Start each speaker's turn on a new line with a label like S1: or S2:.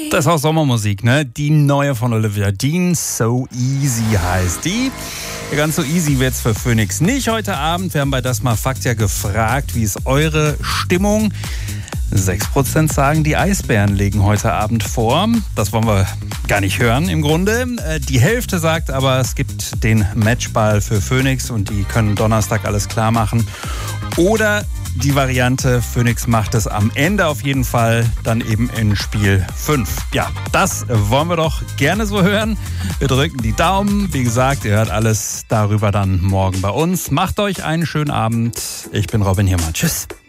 S1: Das ist auch Sommermusik, ne? Die neue von Olivia Dean, So Easy heißt die. Ganz so easy wird's für Phoenix nicht heute Abend. Wir haben bei Das mal Fakt ja gefragt, wie ist eure Stimmung? 6% sagen, die Eisbären legen heute Abend vor. Das wollen wir gar nicht hören im Grunde. Die Hälfte sagt aber, es gibt den Matchball für Phoenix und die können Donnerstag alles klar machen. Oder die Variante, Phoenix macht es am Ende auf jeden Fall, dann eben in Spiel 5. Ja, das wollen wir doch gerne so hören. Wir drücken die Daumen. Wie gesagt, ihr hört alles darüber dann morgen bei uns. Macht euch einen schönen Abend. Ich bin Robin Hiermann. Tschüss.